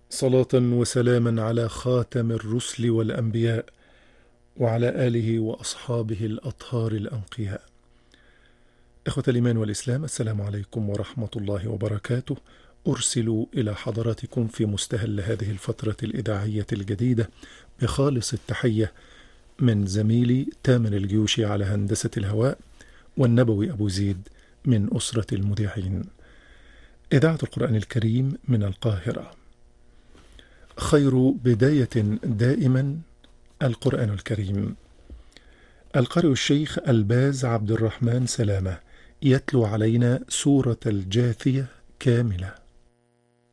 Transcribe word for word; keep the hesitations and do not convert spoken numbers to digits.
صلاة وسلاما على خاتم الرسل والأنبياء وعلى آله وأصحابه الأطهار الأنقياء. إخوة الإيمان والإسلام، السلام عليكم ورحمة الله وبركاته. أرسل إلى حضراتكم في مستهل هذه الفترة الإذاعية الجديدة بخالص التحية من زميلي تامر الجيوشي على هندسة الهواء، والنبوي أبو زيد من أسرة المذيعين. إذاعة القرآن الكريم من القاهرة. خير بداية دائما القرآن الكريم. القارئ الشيخ الباز عبد الرحمن سلامة يتلو علينا سورة الجاثية كاملة.